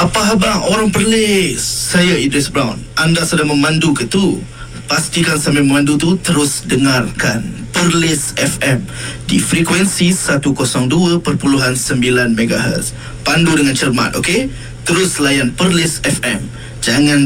Apa khabar orang Perlis? Saya Idris Brown. Anda sedang memandu ke tu? Pastikan sambil memandu tu terus dengarkan Perlis FM di frekuensi 102.9 MHz. Pandu dengan cermat, okey? Terus layan Perlis FM. Jangan